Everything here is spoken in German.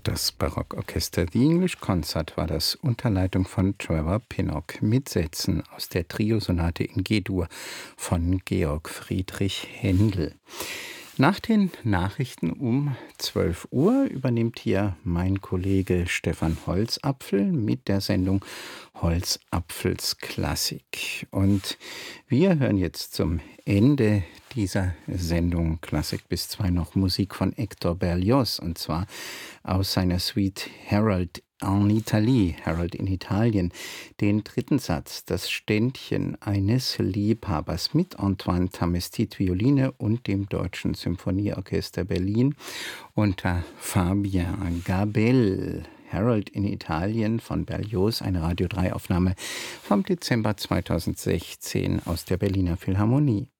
Das Barockorchester The English Concert war das unter Leitung von Trevor Pinnock mit Sätzen aus der Triosonate in G-Dur von Georg Friedrich Händel. Nach den Nachrichten um 12 Uhr übernimmt hier mein Kollege Stefan Holzapfel mit der Sendung Holzapfels Klassik. Und wir hören jetzt zum Ende dieser Sendung Klassik bis 2 noch Musik von Hector Berlioz, und zwar aus seiner Suite Harold en Italie, Harold in Italien, den dritten Satz, das Ständchen eines Liebhabers mit Antoine Tamestit Violine und dem Deutschen Symphonieorchester Berlin unter Fabien Gabel. Harold in Italien von Berlioz, eine Radio 3 Aufnahme vom Dezember 2016 aus der Berliner Philharmonie.